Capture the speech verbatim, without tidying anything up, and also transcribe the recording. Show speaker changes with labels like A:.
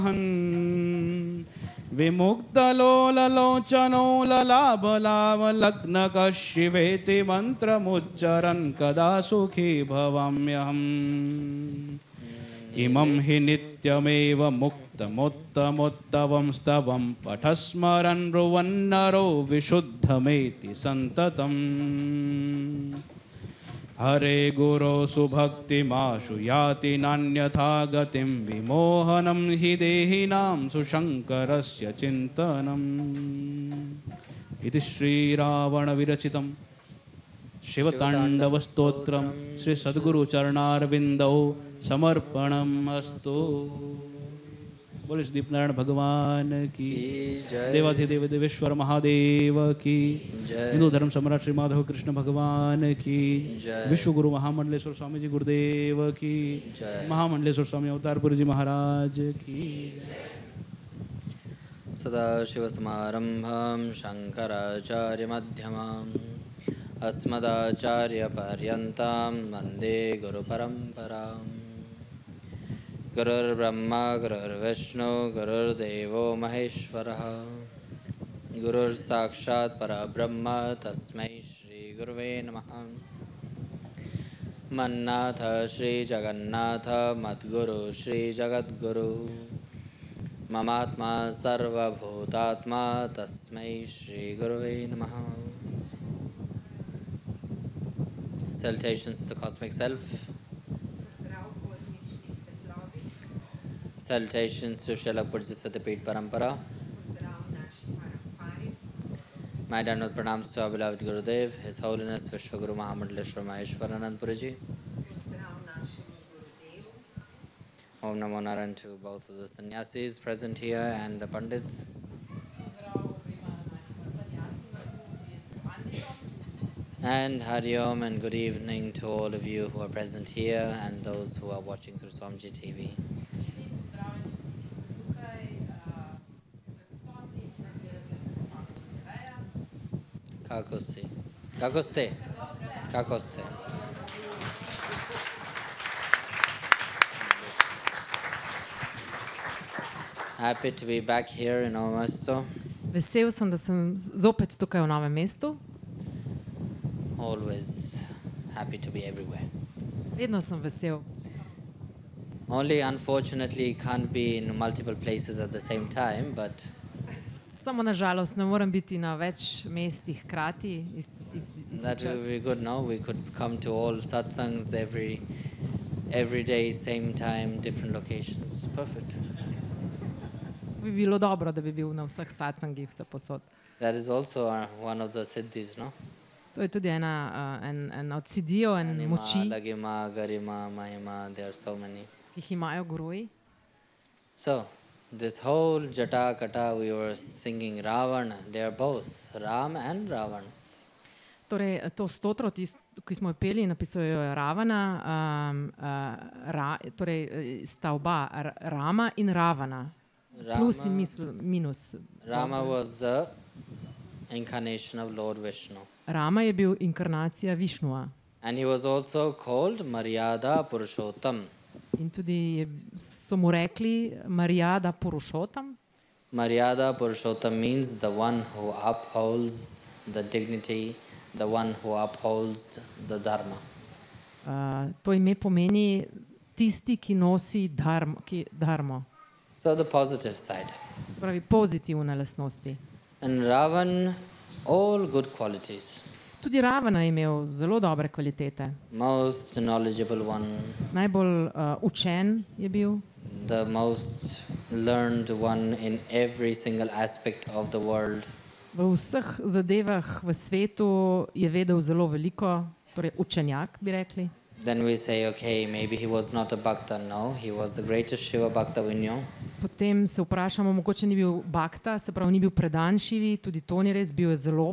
A: विमुक्तलोललोचनो ललाबलावलग्नकशिवेति मन्त्रमुच्चरन् कदा सुखी भवाम्यहम् इमं हि नित्यमेव मुक्तमुत्तमोत्तमं स्तवं पठस्मरन् ब्रुवन्नरो विशुद्धमेति सन्ततम् हरे गुरो सुभक्तिमाशु याति नान्यथा गतिं विमोहनं हि देहिनां सुशङ्करस्य चिन्तनम् इति श्रीरावणविरचितं शिवताण्डवस्तोत्रं श्री सद्गुरुचरणारविन्दौ समर्पणम् अस्तु। बोले श्री दीपनारायण भगवान की देवाधिदेव देवेश्वर महादेव की हिंदू धर्म सम्राट श्री माधव कृष्ण भगवान की विश्व गुरु महामंडलेश्वर स्वामी जी गुरुदेव की महामंडलेश्वर स्वामी अवतारपुरी जी महाराज की।
B: सदाशिव समारंभां शंकराचार्य मध्यमाम् अस्मदाचार्य पर्यन्तां वन्दे गुरु परम्पराम्। गुरुर्ब्रह्मा गुरुर्विष्णु गुरुर्देवो महेश्वरः गुरुर्साक्षात् परब्रह्म तस्मै श्री गुरुवे नमः। मन्नाथ श्री जगन्नाथ मद्गुरु श्री जगद्गुरु ममात्मा सर्वभूतात्मा तस्मै श्री गुरुवे नमः। Salutations to the cosmic self. Salutations to Srila Pujya Satyapeeth Parampara. My Dandavat Pranams to our beloved Gurudev, His Holiness Vishwaguru Mahamandaleshwar Maheshwaranand Puriji. Om Namo Narayan to both of the sannyasis present here and the Pandits. And Hari Om and good evening to all of you who are present here and those who are watching through Swamiji T V. Kako si? Kako ste? Kako ste? Happy to be back here in Novo mesto.
C: Vesel sem, da sem zopet tukaj v Novem mestu.
B: Always happy to be everywhere.
C: Vedno sem vesel.
B: Only unfortunately can't be in multiple places at the same time, but
C: Samo na žalost ne morem biti na več mestih hkrati. Ist, ist, ist
B: that would be good, no? We could come to all satsangs every every day, same time, different locations. Perfect.
C: Bi bilo dobro, da bi bil na vseh satsangih vse posod.
B: That is also uh, one of the siddhis, no?
C: To je tudi ena, uh, en, en od sidijev, en
B: Anima,
C: moči,
B: Lagima, Garima, Mahima, there are so many.
C: ki jih imajo guruji.
B: So, this whole Jata Kata we were singing Ravana, they are both Ram and Ravan.
C: Torej, to stotro, tist, ki smo jo peli, napisujejo Ravana, um, uh, ra, torej eh, sta oba R- Rama in Ravana. Plus in misl, minus.
B: Rama was the incarnation of Lord Vishnu.
C: Rama je bil inkarnacija Višnua.
B: And he was also called Maryada Purushottam.
C: In tudi je, so mu rekli Maryada Purušotam.
B: Maryada Purushottam means the one who upholds the dignity, the one who upholds the dharma.
C: Uh, to ime pomeni tisti, ki nosi dharmo. Ki, dharmo.
B: So the positive side.
C: Se pravi, pozitivne lastnosti.
B: And Ravan, all good qualities.
C: Tudi Ravana je imel zelo dobre kvalitete.
B: Most knowledgeable one,
C: Najbolj uh, učen je bil,
B: the most learned one in every single aspect of the world.
C: v vseh zadevah v svetu je vedel zelo veliko, torej učenjak bi rekli.
B: Then we say, okay, maybe he was not a bhakta. No, he was the greatest Shiva bhakta we know.
C: Potem se vprašamo, mogoče ni bil bhakta, se pravi, ni bil predan Šivi, tudi to ni res, bil je zelo